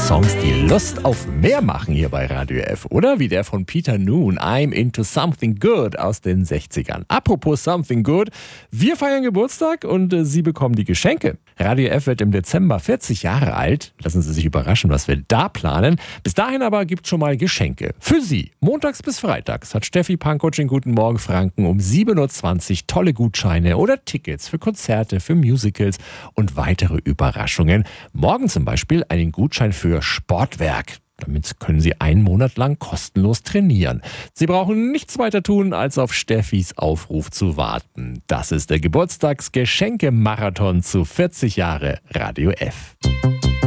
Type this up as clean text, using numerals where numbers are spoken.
Songs, die Lust auf mehr machen hier bei Radio F. Oder wie der von Peter Noon, I'm Into Something Good aus den 60ern. Apropos Something Good, wir feiern Geburtstag und Sie bekommen die Geschenke. Radio F wird im Dezember 40 Jahre alt. Lassen Sie sich überraschen, was wir da planen. Bis dahin aber gibt es schon mal Geschenke. Für Sie, montags bis freitags, hat Steffi Pankow in Guten Morgen Franken um 7.20 Uhr tolle Gutscheine oder Tickets für Konzerte, für Musicals und weitere Überraschungen. Morgen zum Beispiel einen Gutschein für Sportwerk. Damit können Sie einen Monat lang kostenlos trainieren. Sie brauchen nichts weiter tun, als auf Steffis Aufruf zu warten. Das ist der Geburtstagsgeschenke-Marathon zu 40 Jahre Radio F.